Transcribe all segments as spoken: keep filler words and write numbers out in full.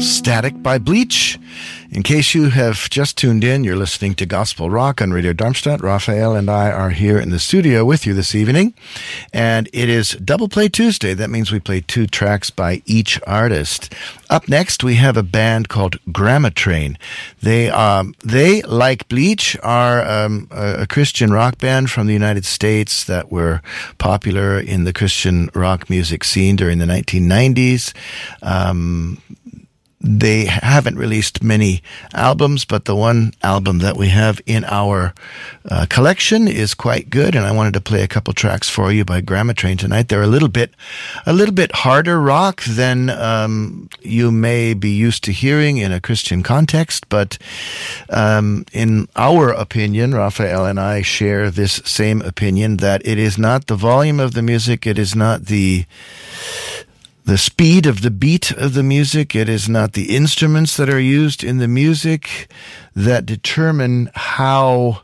Static by Bleach. In case you have just tuned in, you're listening to Gospel Rock on Radio Darmstadt. Raphael and I are here in the studio with you this evening. And it is Double Play Tuesday. That means we play two tracks by each artist. Up next, we have a band called Grammatrain. They, um, they like Bleach, are um, a, a Christian rock band from the United States that were popular in the Christian rock music scene during the nineteen nineties. Um, They haven't released many albums, but the one album that we have in our uh, collection is quite good, and I wanted to play a couple tracks for you by Grammatrain tonight. They're a little bit, a little bit harder rock than um, you may be used to hearing in a Christian context, but um, in our opinion, Raphael and I share this same opinion that it is not the volume of the music, it is not the The speed of the beat of the music, it is not the instruments that are used in the music that determine how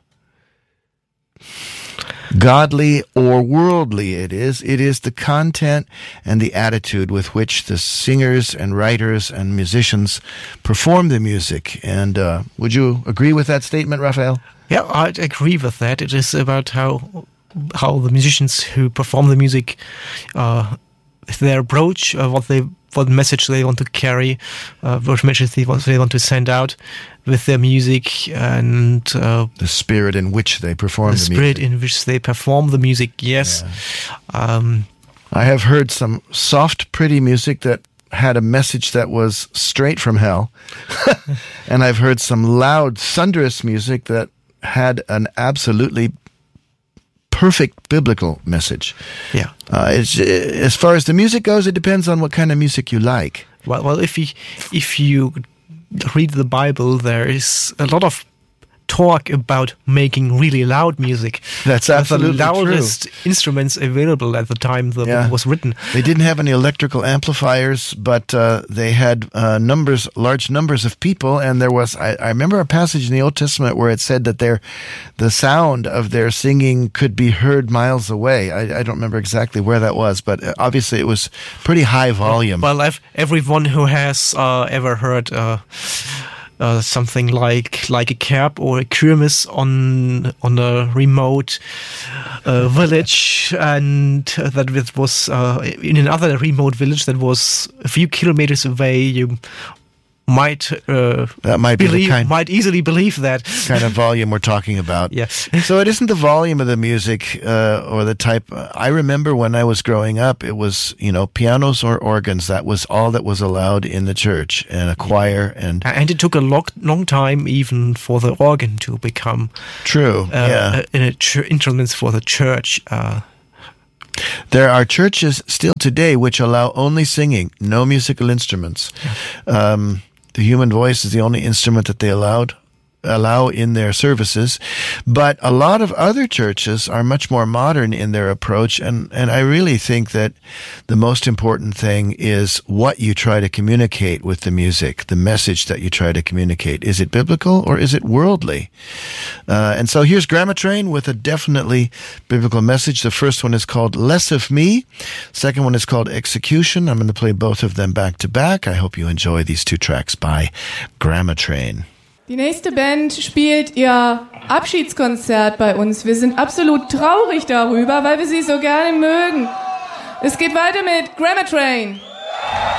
godly or worldly it is. It is the content and the attitude with which the singers and writers and musicians perform the music. And uh, would you agree with that statement, Raphael? Yeah, I agree with that. It is about how how the musicians who perform the music uh their approach, uh, what they, what message they want to carry, uh, what message they want, they want to send out with their music, and uh, the spirit in which they perform the, the spirit music. in which they perform the music. Yes, yeah. um, I have heard some soft, pretty music that had a message that was straight from hell, and I've heard some loud, thunderous music that had an absolutely perfect biblical message. Yeah. Uh, it's, as far as the music goes, it depends on what kind of music you like. Well, well, if you if you read the Bible, there is a lot of talk about making really loud music. That's absolutely the loudest true. instruments available at the time the yeah. book was written. They didn't have any electrical amplifiers, but uh, they had uh, numbers, large numbers of people, and there was. I, I remember a passage in the Old Testament where it said that their, the sound of their singing could be heard miles away. I, I don't remember exactly where that was, but obviously it was pretty high volume. Well, I've, everyone who has uh, ever heard. Uh, Uh, something like like a kerb or a kermis on on a remote uh, village, and that it was uh, in another remote village that was a few kilometers away. You might uh, that might believe, be the kind, might easily believe that kind of volume we're talking about. Yes. So it isn't the volume of the music uh, or the type. I remember when I was growing up, it was, you know, pianos or organs. That was all that was allowed in the church, and a choir. And and it took a long, long time even for the organ to become true. Uh, yeah, a, a ch- instruments for the church. Uh, There are churches still today which allow only singing, no musical instruments. Yeah. Um, The human voice is the only instrument that they allowed allow in their services, but a lot of other churches are much more modern in their approach, and and I really think that the most important thing is what you try to communicate with the music, the message that you try to communicate. Is it biblical or is it worldly? Uh, and so here's Grammatrain with a definitely biblical message. The first one is called Less of Me. Second one is called Execution. I'm going to play both of them back to back. I hope you enjoy these two tracks by Grammatrain. Die nächste Band spielt ihr Abschiedskonzert bei uns. Wir sind absolut traurig darüber, weil wir sie so gerne mögen. Es geht weiter mit Grammatrain.